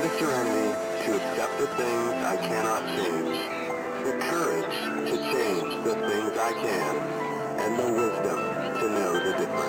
the serenity to accept the things I cannot change, the courage to change the things I can, and the wisdom to know the difference.